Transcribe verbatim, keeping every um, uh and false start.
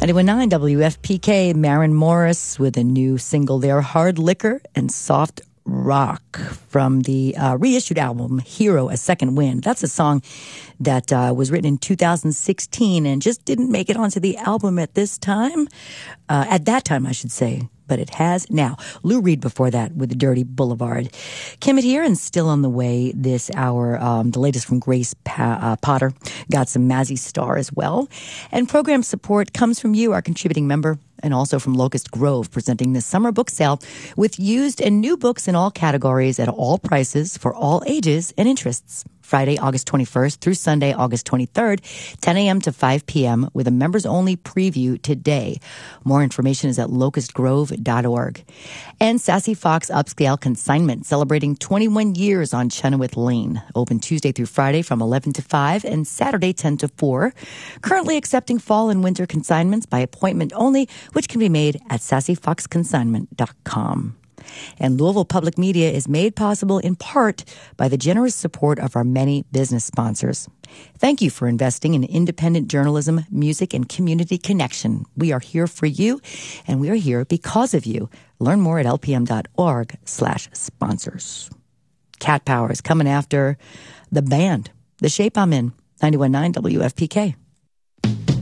ninety-one point nine W F P K, Maren Morris with a new single there, Hard Liquor and Soft Rock, from the uh, reissued album Hero, A Second Wind. That's a song that uh, was written in two thousand sixteen and just didn't make it onto the album at this time. Uh, at that time, I should say. But it has now. Lou Reed before that with the Dirty Boulevard. Kimmett here and still on the way this hour. Um, the latest from Grace pa- uh, Potter. Got some Mazzy Star as well. And program support comes from you, our contributing member, and also from Locust Grove, presenting the summer book sale with used and new books in all categories at all prices for all ages and interests. Friday, August twenty-first through Sunday, August twenty-third, ten a.m. to five p.m. with a members-only preview today. More information is at locust grove dot org. And Sassy Fox Upscale Consignment, celebrating twenty-one years on Chenoweth Lane. Open Tuesday through Friday from eleven to five and Saturday ten to four. Currently accepting fall and winter consignments by appointment only, which can be made at sassy fox consignment dot com. And Louisville Public Media is made possible in part by the generous support of our many business sponsors. Thank you for investing in independent journalism, music, and community connection. We are here for you, and we are here because of you. Learn more at lpm.org slash sponsors. Cat Power is coming after the band, The Shape I'm In, ninety-one point nine W F P K.